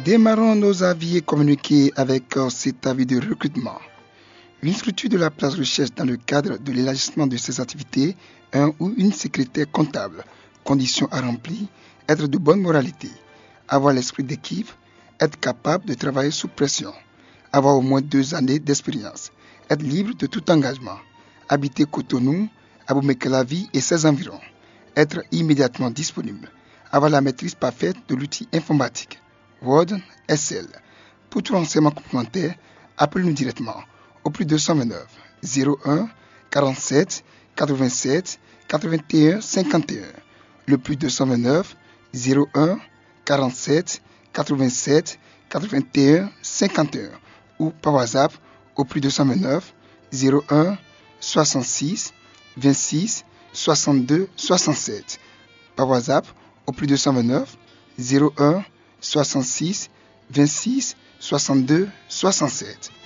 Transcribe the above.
Démarrons nos avis et communiqués avec cet avis de recrutement. Une structure de la place recherche dans le cadre de l'élargissement de ses activités un ou une secrétaire comptable. Conditions à remplir, être de bonne moralité, avoir l'esprit d'équipe, être capable de travailler sous pression, avoir au moins 2 années d'expérience, être libre de tout engagement, habiter Cotonou, Abomey-Calavi et ses environs, être immédiatement disponible, avoir la maîtrise parfaite de l'outil informatique, Word, Excel. Pour tout renseignement complémentaire, appelez-nous directement au plus 229 01 47 87 81 51. Le plus 229 01 47 87 81 51 ou par WhatsApp au plus 229 01 66 26 62 67. Par WhatsApp au plus 229 01 66 26 62 67.